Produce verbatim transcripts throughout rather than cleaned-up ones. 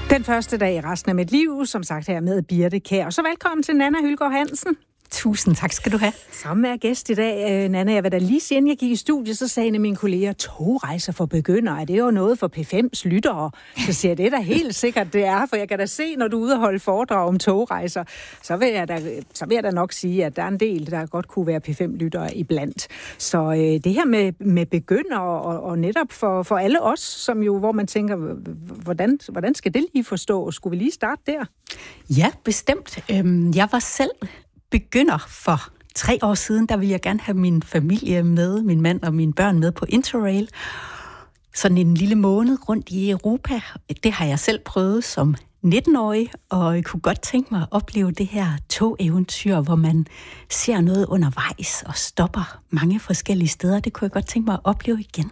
Den første dag i resten af mit liv, som sagt her med Birte Kjær. Og så velkommen til Nanna Hylgaard Hansen. Tusind tak skal du have. Som er gæst i dag, Nanna. Jeg var da lige siden jeg gik i studiet, så sagde en af mine kolleger, togrejser for begyndere. Er det jo noget for P fems lyttere? Så siger jeg, det er da helt sikkert, det er. For jeg kan da se, når du er ude og holde foredrag om togrejser, så vil jeg da, så vil jeg da nok sige, at der er en del, der godt kunne være P fem lyttere iblandt. Så øh, det her med, med begyndere, og, og netop for, for alle os, som jo, hvor man tænker, hvordan, hvordan skal det lige forstå? Skulle vi lige starte der? Ja, bestemt. Øhm, jeg var selv begynder for tre år siden, der ville jeg gerne have min familie med, min mand og mine børn med på Interrail. Sådan en lille måned rundt i Europa. Det har jeg selv prøvet som nitten-årig, og jeg kunne godt tænke mig at opleve det her togeventyr, hvor man ser noget undervejs og stopper mange forskellige steder. Det kunne jeg godt tænke mig at opleve igen.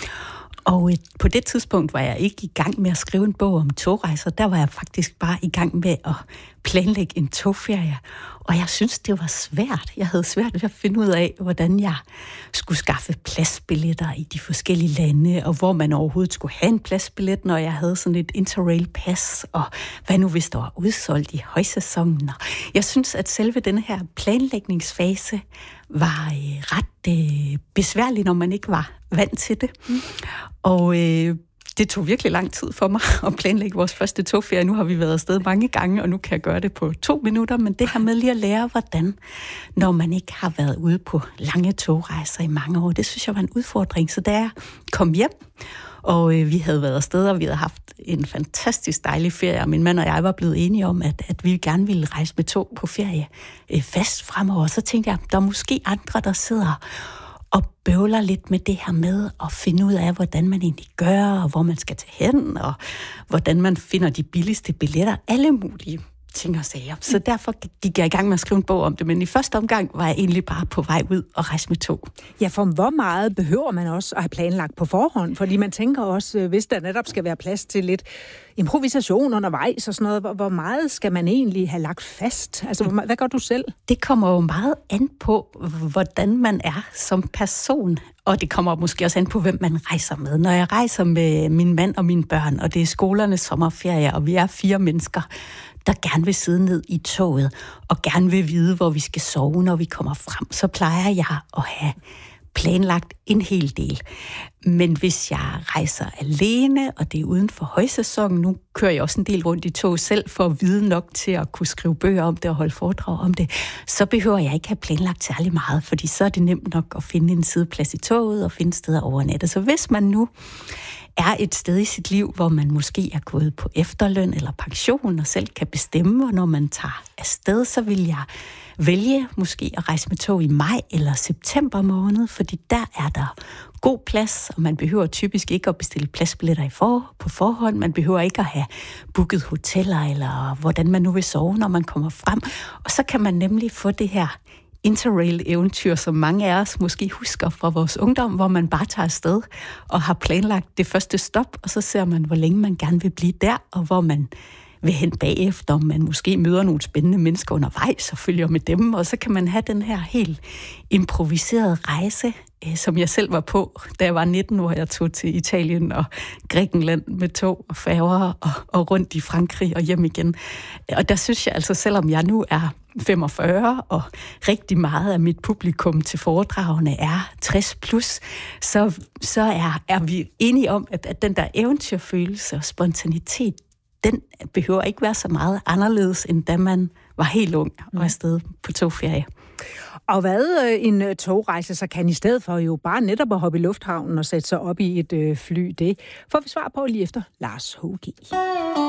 Og på det tidspunkt var jeg ikke i gang med at skrive en bog om togrejser. Der var jeg faktisk bare i gang med at planlægge en togferie. Og jeg synes, det var svært. Jeg havde svært ved at finde ud af, hvordan jeg skulle skaffe pladsbilletter i de forskellige lande, og hvor man overhovedet skulle have en pladsbillet, når jeg havde sådan et Interrail-pas, og hvad nu hvis der var udsolgt i højsæsonen. Jeg synes, at selve denne her planlægningsfase var øh, ret øh, besværlig, når man ikke var vant til det. Mm. Og øh, det tog virkelig lang tid for mig at planlægge vores første togferie. Nu har vi været afsted mange gange, og nu kan jeg gøre det på to minutter. Men det her med lige at lære, hvordan, når man ikke har været ude på lange togrejser i mange år, det synes jeg var en udfordring. Så da jeg kom hjem, og øh, vi havde været afsted, og vi havde haft en fantastisk dejlig ferie, og min mand og jeg var blevet enige om, at, at vi gerne ville rejse med tog på ferie øh, fast fremover. Så tænkte jeg, der er måske andre, der sidder og bøvler lidt med det her med at finde ud af, hvordan man egentlig gør, og hvor man skal tage hen, og hvordan man finder de billigste billetter, alle mulige ting og sager. Så derfor gik jeg i gang med at skrive en bog om det, men i første omgang var jeg egentlig bare på vej ud og rejse med tog. Ja, for hvor meget behøver man også at have planlagt på forhånd? Fordi man tænker også, hvis der netop skal være plads til lidt improvisation undervejs og sådan noget, hvor meget skal man egentlig have lagt fast? Altså, hvad gør du selv? Det kommer jo meget an på, hvordan man er som person, og det kommer måske også an på, hvem man rejser med. Når jeg rejser med min mand og mine børn, og det er skolernes sommerferie, og vi er fire mennesker, der gerne vil sidde ned i toget, og gerne vil vide, hvor vi skal sove, når vi kommer frem, så plejer jeg at have planlagt en hel del. Men hvis jeg rejser alene, og det er uden for højsæsonen, nu kører jeg også en del rundt i tog selv, for at vide nok til at kunne skrive bøger om det og holde foredrag om det, så behøver jeg ikke have planlagt særlig meget, fordi så er det nemt nok at finde en sideplads i toget og finde steder overnattet. Så hvis man nu er et sted i sit liv, hvor man måske er gået på efterløn eller pension og selv kan bestemme, hvornår man tager afsted, så vil jeg vælge måske at rejse med tog i maj eller september måned, fordi der er der god plads, og man behøver typisk ikke at bestille pladsbilletter i for, på forhånd. Man behøver ikke at have booket hoteller, eller hvordan man nu vil sove, når man kommer frem. Og så kan man nemlig få det her Interrail-eventyr, som mange af os måske husker fra vores ungdom, hvor man bare tager afsted og har planlagt det første stop, og så ser man, hvor længe man gerne vil blive der, og hvor man vil hen bagefter, om man måske møder nogle spændende mennesker undervejs og følger med dem, og så kan man have den her helt improviserede rejse, som jeg selv var på, da jeg var nitten, hvor jeg tog til Italien og Grækenland med tog og færger og, og rundt i Frankrig og hjem igen. Og der synes jeg altså, selvom jeg nu er femogfyrre, og rigtig meget af mit publikum til foredragene er tres plus, så, så er, er vi enige om, at, at den der eventyrfølelse og spontanitet, den behøver ikke være så meget anderledes, end da man var helt ung og afsted på togferie. Og hvad en togrejse så kan i stedet for jo bare netop at hoppe i lufthavnen og sætte sig op i et fly, det får vi svar på lige efter Lars H G